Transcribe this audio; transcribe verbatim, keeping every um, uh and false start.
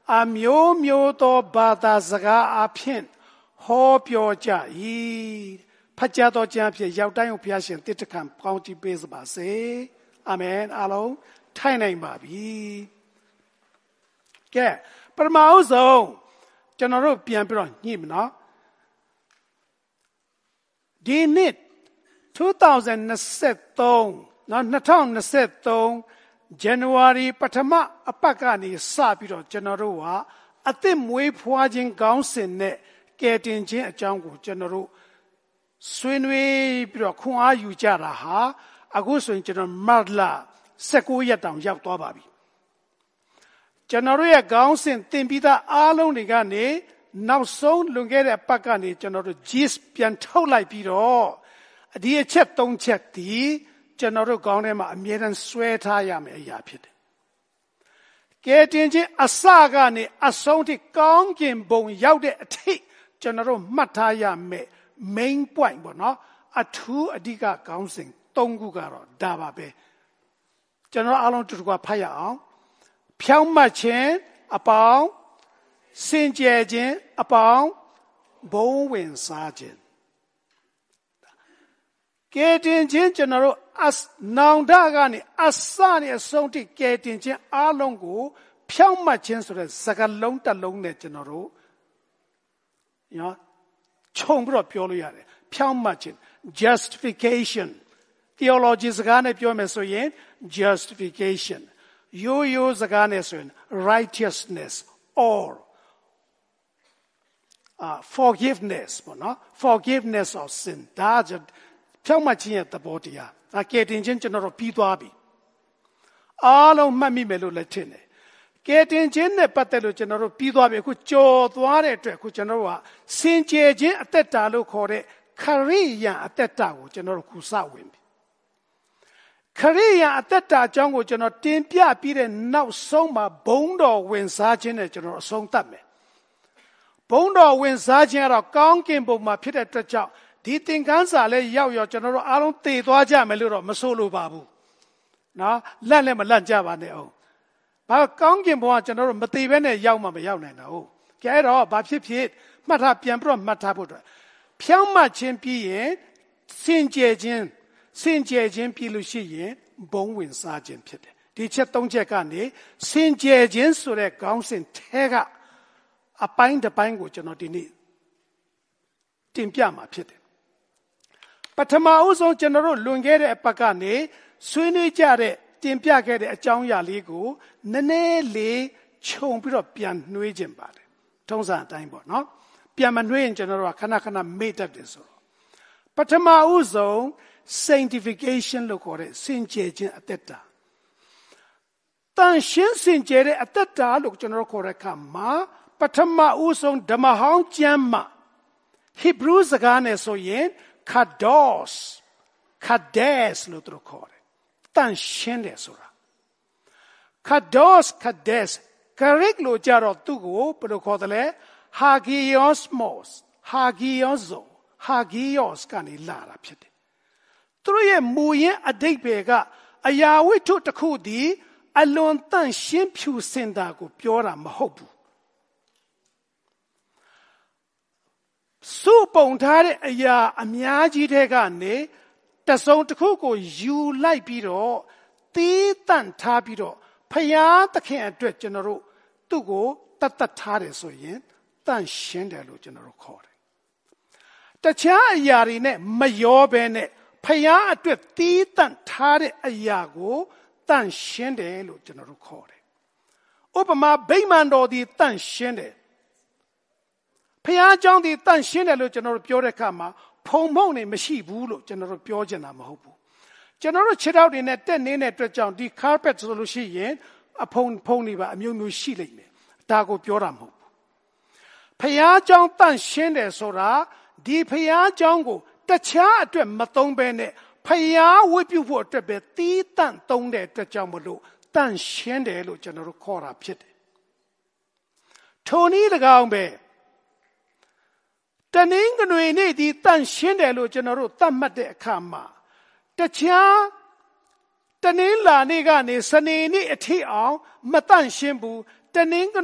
အမျိုးမျိုးသောဘာသာစကားအဖြစ်ဟောပြောကြ၏ဖတ်ကြားသောကျမ်းဖြစ်ရောက်တိုင်းကိုဘုရားရှင်တည်တခံကောင်းချီးပေးစပါစေအာမင်အားလုံးထိုင်နိုင်ပါပြီကဲပထမအဆုံးကျွန်တော်တို့ပြန်ပြီးတော့ညှိမနော်ဒီနှစ်two thousand twenty-threeနော်twenty twenty-threeဇန်နဝါရီပထမအပတ်ကနေစပြီးတော့ကျွန်တော်တို့ကအသစ်မွေးဖွားခြင်းကောင်းစဉ်နဲ့ကယ်တင်ခြင်းအကြောင်းကိုကျွန်တော်တို့ဆွေးနွေးပြီးတော့ခွန်အားယူကြတာဟာအခုဆိုရင်ကျွန်တော်မတ်လnineteenရက်တောင်ရောက်သွားပါပြီကျွန်တော်တို့ရဲ့ကောင်းစဉ်သင်ပြီးသားအားလုံးတွေကနေနောက်ဆုံးလွန်ခဲ့တဲ့အပတ်ကနေကျွန်တော်တို့ gist ပြန်ထုတ်လိုက်ပြီးတော့ဒီအချက်သုံးချက်ဒီကျွန်တော်တို့ကောင်းထဲမှာအမြဲတမ်းဆွဲထားရမယ်အရာဖြစ်တယ်။ကဲတင်ချင်းအစကနေအဆုံးထိကောင်းကျင်ပုံရောက်တဲ့အထိကျွန်တော်တို့မှတ်ထားရမယ် main point ပေါ့နော်အထူးအဓိကကောင်းစဉ်သုံးခုကတော့ဒါပါပဲကျွန်တော်အားလုံးတူတူကဖတ်ရအောင်ဖြောင့်မတ်ခြင်းအပေါင်းစင်ကြယ်ခြင်းအပေါင်းဘုံဝင်စားခြင်းကဲတင်ချင်းကျွန်တော်တို့အနောင်တကနေအစနဲ့အဆုံးထိကဲတင်ချင်းအားလုံးကိုဖြောင့်မတ်ခြင်းဆိုတဲ့စကားလုံးတစ်လုံးနဲ့ကျွန်တော်တို့နော်ခြုံပြီးတော့ပြောလို့ရတယ်ဖြောင့်မတ်ခြင်း justification theology စကားနဲ့ပြောမယ်ဆိုရင် justification ရိုးရိုးစကားနဲ့ဆိုရင် righteousness or uh, forgiveness ပေါ့နော် forgiveness of sin ဒါကြဖြောင့်မတ်ခြင်းရဲ့သဘောတရားအကယ်တင်ခြင်းကျွန်တော်တို့ပြီးသွားပြီအားလုံးမှတ်မိမယ်လို့လည်းထင်တယ်ကယ်တင်ခြင်းနဲ့ပတ်သက်လို့ကျွန်တော်တို့ပြီးသွားပြီအခုကြော်သွားတဲ့အတွက်အခုကျွန်တော်တို့ကစင်ကြယ်ခြင်းအသက်တာလို့ခေါ်တဲ့ခရိယာအသက်တာကိုကျွန်တော်တို့ခုစဝင်ပြီခရိယာအသက်တာအကြောင်းကိုကျွန်တော်တင်ပြပြီးတဲ့နောက်ဆုံးမှာဘုံတော်ဝင်စားခြင်းနဲ့ကျွန်တော်အဆုံးသတ်မယ်ဘုံတော်ဝင်စားခြင်းကတော့ကောင်းကင်ဘုံမှာဖြစ်တဲ့အတွက်ကြောင့်ဒီသင်ခန်းစာလေးရောက်ရောက်ကျွန်တော်တို့အားလုံးတည်သွားကြမယ်လို့တော့မဆိုလိုပါဘူးနော်လက်လည်းမလန့်ကြပါနဲ့အောင်ဘာကောင်းကင်ဘုံကကျွန်တော်တို့မတည်ဘဲနဲ့ရောက်မှမရောက်နိုင်တာဟုတ်ကဲတော့ဘာဖြစ်ဖြစ်မှတ်ထားပြန်ပြီးတော့မှတ်ထားဖို့အတွက်ဖြောင့်မတ်ခြင်းပြီးရင်စင်ကြယ်ခြင်းစင်ကြယ်ခြင်းပြီးလို့ရှိရင်ဘုံဝင်စားခြင်းဖြစ်တယ်ဒီချက်သုံးချက်ကနေစင်ကြယ်ခြင်းဆိုတဲ့ခေါင်းစဉ်ထဲကအပိုင်းတစ်ပိုင်းကိုကျွန်တော်ဒီနေ့တင်ပြမှာဖြစ်တယ်ပထမအဆုံးကျွန်တော်တို့လွန်ခဲ့တဲ့အပတ်ကနေဆွေးနွေးကြတဲ့တင်ပြခဲ့တဲ့အကြောင်းအရာလေးကိုနည်းနည်းလေးခြုံပြီးတော့ပြန်နှွေးခြင်းပါတယ်ထုံးစံအတိုင်းပေါ့နော်ပြန်မနှွေးရင်ကျွန်တော်တို့ကခဏခဏမေ့တတ်တယ်ဆိုတော့ပထမအဆုံး sanctification လို့ခေါ်တဲ့စင်ကြယ်ခြင်းအသက်တာတန်ရှင်းစင်ကြယ်တဲ့အသက်တာလို့ကျွန်တော်တို့ခေါ်တဲ့အခါမှာပထမအဆုံးဓမ္မဟောင်းကျမ်းမှာ Hebrew စကားနဲ့ဆိုရင် kados kades လို့သူတို့ခေါ်တယ်တန်ရှင်းတယ်ဆိုတာ kados kades Greek လို့ကြတော့သူ့ကိုဘယ်လိုခေါ်တယ်လဲ hagiosmos hagiozo hagios ကနေလာတာဖြစ်တယ်သူတို့ရဲ့မူရင်းအဓိပ္ပာယ်ကအရာဝတ္ထုတစ်ခုသည်အလွန်တန်ရှင်းဖြူစင်တာကိုပြောတာမဟုတ်ဘူးစုပုံထားတဲ့အရာအများကြီးတဲ့ကနေတစုံတစ်ခုကိုယူလိုက်ပြီးတော့တီးတန့်ထားပြီးတော့ဖယားသခင်အတွက်ကျွန်တော်တို့သူ့ကိုတတ်တတ်ထားတယ်ဆိုရင်တန့်ရှင်းတယ်လို့ကျွန်တော်တို့ခေါ်တယ်တခြားအရာတွေနဲ့မရောဘဲနဲ့ဖယားအတွက်တီးတန့်ထားတဲ့အရာကိုတန့်ရှင်းတယ်လို့ကျွန်တော်တို့ခေါ်တယ်ဥပမာဗိမာန်တော်ဒီတန့်ရှင်းတယ်ဖယားเจ้าဒီတန့်ရှင်းတယ်လို့ကျွန်တော်တို့ပြောတဲ့အခါမှာဖုံဖုံနေမရှိဘူးလို့ကျွန်တော်တို့ပြောချင်တာမဟုတ်ဘူးကျွန်တော်တို့ခြေထောက်တွေနဲ့တက်နေတဲ့အတွက်ကြောင့်ဒီ carpet ဆိုလို့ရှိရင်အဖုံဖုံနေပါအမျိုးမျိုးရှိလိမ့်မယ်ဒါကိုပြောတာမဟုတ်ဘူးဖယားเจ้าတန့်ရှင်းတယ်ဆိုတာဒီဖယားเจ้าကိုတခြားအတွက်မသုံးဘဲနဲ့ဖယားဝတ်ပြုဖို့အတွက်ပဲတီးတန့်သုံးတဲ့အတွက်ကြောင့်မလို့တန့်ရှင်းတယ်လို့ကျွန်တော်တို့ခေါ်တာဖြစ်တယ်ထိုနည်း၎င်းပဲတနင်္ဂနွေနေ့ဒီတန့်ရှင်းတယ်လို့ကျွန်တော်တို့သတ်မှတ်တဲ့အခါမှာတခြားတနင်္လာနေ့ကနေစနေနေ့အထိအောင်မတန့်ရှင်းဘူးတနင်္ဂ